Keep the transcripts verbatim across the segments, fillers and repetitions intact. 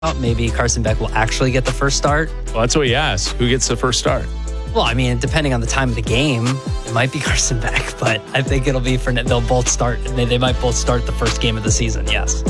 maybe Carson Beck will actually get the first start. Well, that's what he asked. Who gets the first start? Well, I mean, depending on the time of the game, it might be Carson Beck, but I think it'll be for they'll both start. They, they might both start the first game of the season. Yes.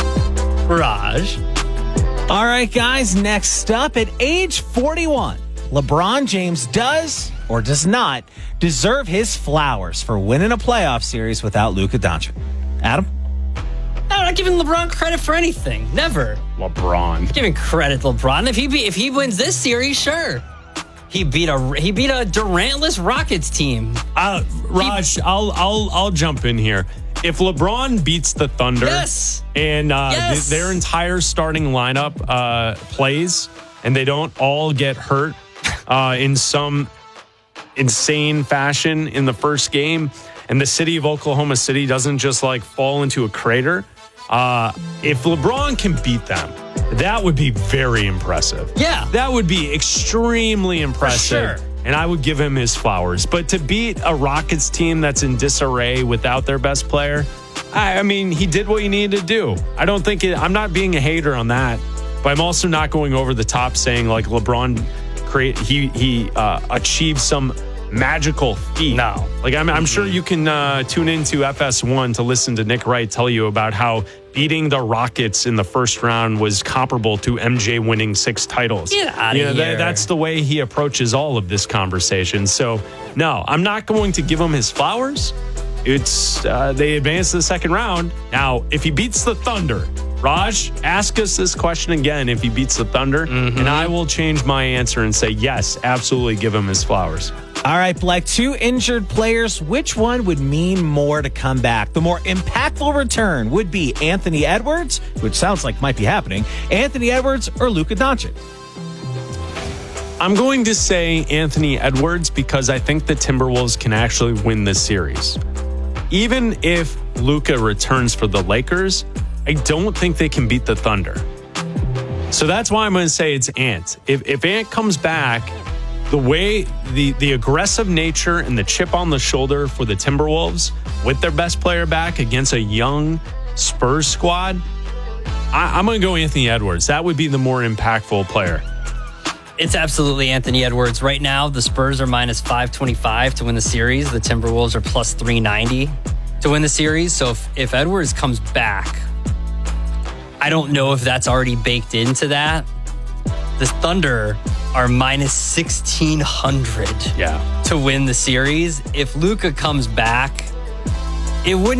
Raj. All right, guys. Next up, at age forty-one, LeBron James does or does not deserve his flowers for winning a playoff series without Luka Doncic. Adam? No, I'm not giving LeBron credit for anything. Never. LeBron. Giving credit to LeBron. If he be, if he wins this series, sure. He beat a he beat a Durantless Rockets team. Uh, Raj, he, I'll I'll I'll jump in here. If LeBron beats the Thunder, yes. and uh, yes. th- their entire starting lineup uh, plays, and they don't all get hurt uh, in some insane fashion in the first game, and the city of Oklahoma City doesn't just like fall into a crater. Uh, if LeBron can beat them, that would be very impressive. Yeah. That would be extremely impressive. For sure. And I would give him his flowers. But to beat a Rockets team that's in disarray without their best player, I, I mean, he did what he needed to do. I don't think it, I'm not being a hater on that, but I'm also not going over the top saying like LeBron create he he uh, achieved some magical feat. No. Like, I'm, I'm sure you can uh, tune into F S one to listen to Nick Wright tell you about how beating the Rockets in the first round was comparable to M J winning six titles. Get out of you know, here. that, that's the way he approaches all of this conversation. So, no, I'm not going to give him his flowers. It's uh, they advance to the second round. Now, if he beats the Thunder, Raj, ask us this question again if he beats the Thunder, mm-hmm. and I will change my answer and say, yes, absolutely give him his flowers. All right, Black, two injured players. Which one would mean more to come back? The more impactful return would be Anthony Edwards, which sounds like might be happening, Anthony Edwards or Luka Doncic? I'm going to say Anthony Edwards because I think the Timberwolves can actually win this series. Even if Luka returns for the Lakers, I don't think they can beat the Thunder. So that's why I'm going to say it's Ant. If, if Ant comes back, the way the, the aggressive nature and the chip on the shoulder for the Timberwolves with their best player back against a young Spurs squad, I, I'm going to go Anthony Edwards. That would be the more impactful player. It's absolutely Anthony Edwards. Right now, the Spurs are minus five twenty-five to win the series. The Timberwolves are plus three ninety to win the series. So if, if Edwards comes back, I don't know if that's already baked into that. The Thunder are minus sixteen hundred yeah. to win the series. If Luka comes back, it wouldn't